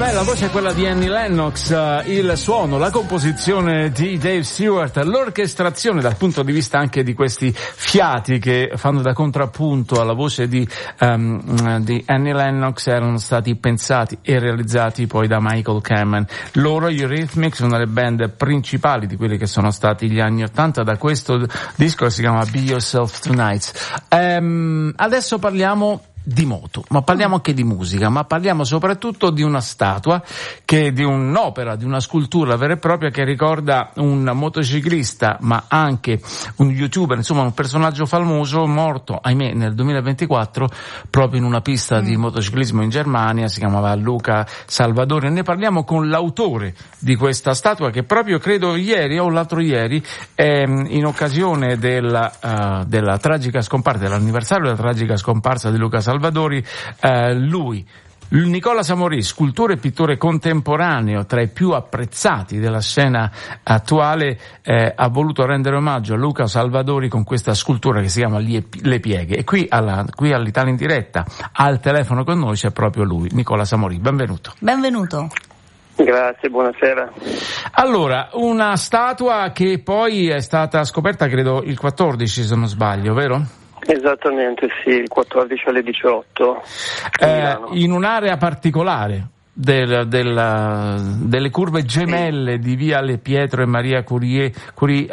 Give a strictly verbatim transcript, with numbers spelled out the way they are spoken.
beh, la voce è quella di Annie Lennox, uh, il suono, la composizione di Dave Stewart, l'orchestrazione dal punto di vista anche di questi fiati che fanno da contrappunto alla voce di, um, di Annie Lennox erano stati pensati e realizzati poi da Michael Kamen. Loro, gli Eurythmics, una delle band principali di quelli che sono stati gli anni Ottanta, da questo disco che si chiama Be Yourself Tonight. Um, adesso parliamo di moto, ma parliamo anche di musica, ma parliamo soprattutto di una statua, che di un'opera, di una scultura vera e propria che ricorda un motociclista, ma anche un youtuber, insomma un personaggio famoso morto, ahimè, nel duemilaventiquattro proprio in una pista mm. di motociclismo in Germania. Si chiamava Luca Salvadori, e ne parliamo con l'autore di questa statua che proprio credo ieri o l'altro ieri ehm, in occasione della, uh, della tragica scomparsa, dell'anniversario della tragica scomparsa di Luca Salvadori, Salvadori, eh, lui, Nicola Samorì, scultore e pittore contemporaneo tra i più apprezzati della scena attuale, eh, ha voluto rendere omaggio a Luca Salvadori con questa scultura che si chiama Le Pieghe. E qui, alla, qui all'Italia in diretta, al telefono con noi, c'è proprio lui, Nicola Samorì. Benvenuto. Benvenuto. Grazie, buonasera. Allora, una statua che poi è stata scoperta, credo, il quattordici, se non sbaglio, vero? Esattamente, sì, il quattordici alle diciotto. Eh, in un'area particolare del, del, delle curve gemelle di Viale Pietro e Maria Curie, Curie